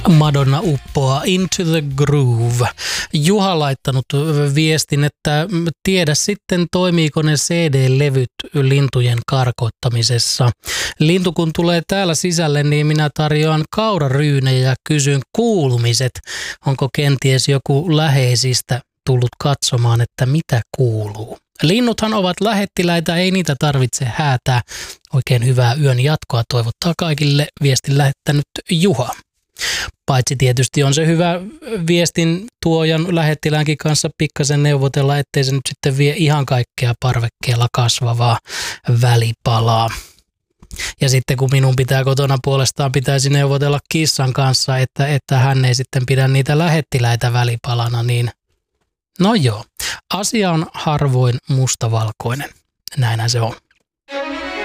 Madonna uppoaa Into the Groove. Juha laittanut viestin, että tiedä sitten toimiiko ne CD-levyt lintujen karkottamisessa. Lintu kun tulee täällä sisälle, niin minä tarjoan kauraryynejä ja kysyn kuulumiset. Onko kenties joku läheisistä tullut katsomaan, että mitä kuuluu? Linnuthan ovat lähettiläitä, ei niitä tarvitse häätää. Oikein hyvää yön jatkoa toivottaa kaikille viestin lähettänyt Juha. Paitsi tietysti on se hyvä viestin tuojan lähettiläänkin kanssa pikkasen neuvotella, ettei se nyt sitten vie ihan kaikkea parvekkeella kasvavaa välipalaa. Ja sitten kun minun pitää kotona puolestaan pitäisi neuvotella kissan kanssa, että hän ei sitten pidä niitä lähettiläitä välipalana, niin no joo. Asia on harvoin mustavalkoinen. Näinhän se on.